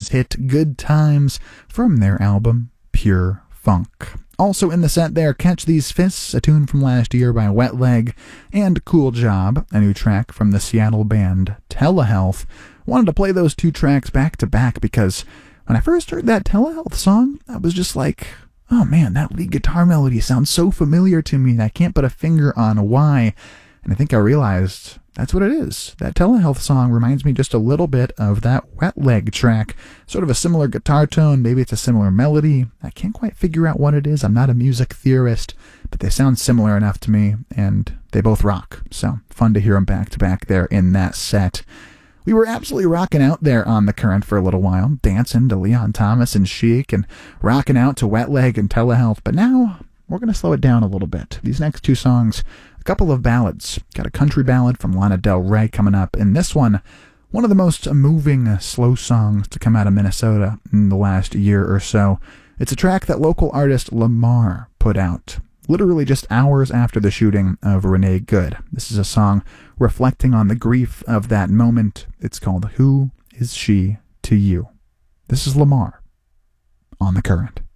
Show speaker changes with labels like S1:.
S1: greatest hit, Good Times, from their album Pure Funk. Also in the set there, Catch These Fists, a tune from last year by Wet Leg, and Cool Job, a new track from the Seattle band Telehealth. Wanted to play those two tracks back to back because when I first heard that Telehealth song, I was just like, oh man, that lead guitar melody sounds so familiar to me and I can't put a finger on why. And I think I realized that's what it is. That Telehealth song reminds me just a little bit of that Wet Leg track. Sort of a similar guitar tone, maybe it's a similar melody. I can't quite figure out what it is. I'm not a music theorist, but they sound similar enough to me, and they both rock. So fun to hear them back to back there in that set. We were absolutely rocking out there on The Current for a little while, dancing to Leon Thomas and Chic, and rocking out to Wet Leg and Telehealth, but now we're going to slow it down a little bit. These next two songs, a couple of ballads. Got a country ballad from Lana Del Rey coming up, and this one of the most moving slow songs to come out of Minnesota in the last year or so. It's a track that local artist Lamar put out, literally just hours after the shooting of Renee Good. This is a song reflecting on the grief of that moment. It's called Who Is She to You? This is Lamar on The Current.